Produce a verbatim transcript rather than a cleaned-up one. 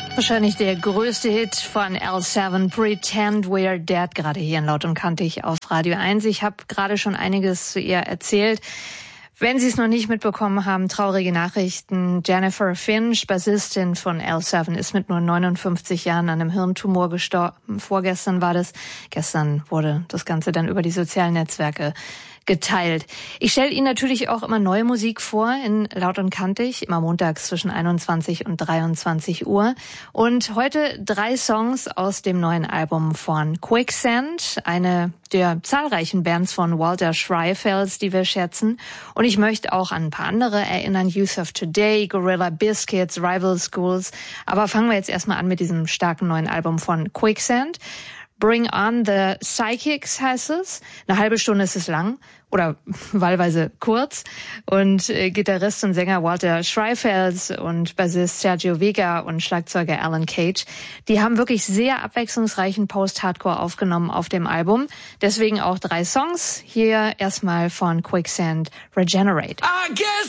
Wahrscheinlich der größte Hit von L sieben, Pretend We're Dead, gerade hier in Laut und Kantig auf Radio eins. Ich habe gerade schon einiges zu ihr erzählt. Wenn Sie es noch nicht mitbekommen haben, traurige Nachrichten. Jennifer Finch, Bassistin von L sieben, ist mit nur neunundfünfzig Jahren an einem Hirntumor gestorben. Vorgestern war das. Gestern wurde das Ganze dann über die sozialen Netzwerke geteilt. Ich stelle Ihnen natürlich auch immer neue Musik vor in Laut und Kantig, immer montags zwischen einundzwanzig und dreiundzwanzig Uhr. Und heute drei Songs aus dem neuen Album von Quicksand, eine der zahlreichen Bands von Walter Schreifels, die wir schätzen. Und ich möchte auch an ein paar andere erinnern, Youth of Today, Gorilla Biscuits, Rival Schools. Aber fangen wir jetzt erstmal an mit diesem starken neuen Album von Quicksand. Bring on the Psychics heißt es. Eine halbe Stunde ist es lang oder wahlweise kurz. Und äh, Gitarrist und Sänger Walter Schreifels und Bassist Sergio Vega und Schlagzeuger Alan Cage, die haben wirklich sehr abwechslungsreichen Post-Hardcore aufgenommen auf dem Album. Deswegen auch drei Songs. Hier erstmal von Quicksand, Regenerate. I guess